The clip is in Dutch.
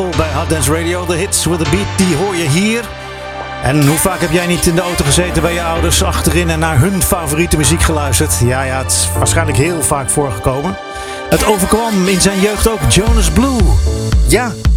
Bij Hot Dance Radio, de hits with a beat, die hoor je hier. En hoe vaak heb jij niet in de auto gezeten bij je ouders achterin en naar hun favoriete muziek geluisterd? Ja, het is waarschijnlijk heel vaak voorgekomen. Het overkwam in zijn jeugd ook Jonas Blue. Ja,